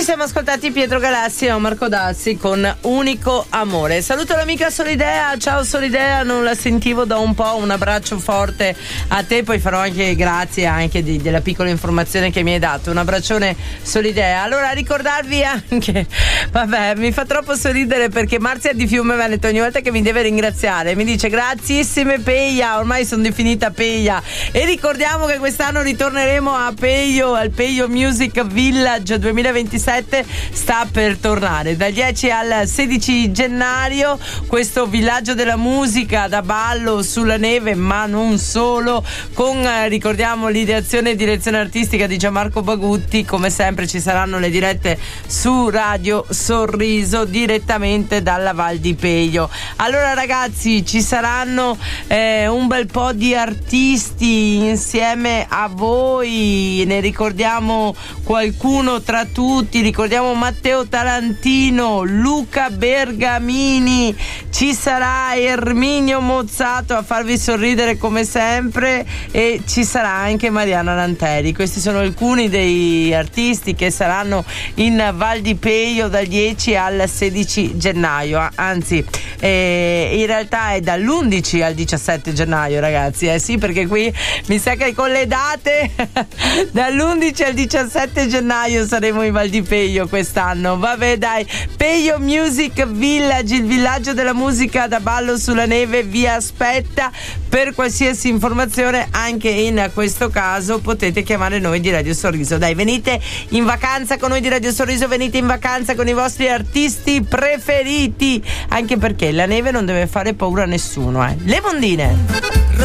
siamo ascoltati Pietro Galassi e Marco Dazzi con Unico Amore. Saluto l'amica Solidea, ciao Solidea, non la sentivo da un po', un abbraccio forte a te, poi farò anche grazie anche della piccola informazione che mi hai dato, un abbraccione Solidea. Allora ricordarvi anche, vabbè, mi fa troppo sorridere perché Marzia di Fiume Veneto ogni volta che mi deve ringraziare mi dice grazissime Peia, ormai sono definita Peia, e ricordiamo che quest'anno ritorneremo a Peio, al Peio Music Village 2027, sta per tornare dal 10 al 16 gennaio questo villaggio della musica da ballo sulla neve, ma non solo, con ricordiamo l'ideazione e direzione artistica di Gianmarco Bagutti. Come sempre ci saranno le dirette su Radio Sorriso direttamente dalla Val di Peio. Allora ragazzi, ci saranno un bel po' di artisti insieme a voi, ne ricordiamo qualcuno tra tutti. Ricordiamo Matteo Tarantino, Luca Bergamini, ci sarà Erminio Mozzato a farvi sorridere come sempre, e ci sarà anche Mariana Lanteri. Questi sono alcuni dei artisti che saranno in Val di Peio dal 10 al 16 gennaio, anzi in realtà è dall'11 al 17 gennaio ragazzi, sì, perché qui mi sa che con le date dall'11 al 17 gennaio saremo in Val di Peio quest'anno. Vabbè dai, Peio Music Village, il villaggio della musica da ballo sulla neve, vi aspetta. Per qualsiasi informazione, anche in questo caso potete chiamare noi di Radio Sorriso. Dai, venite in vacanza con noi di Radio Sorriso, venite in vacanza con i vostri artisti preferiti, anche perché la neve non deve fare paura a nessuno, Le Mondine.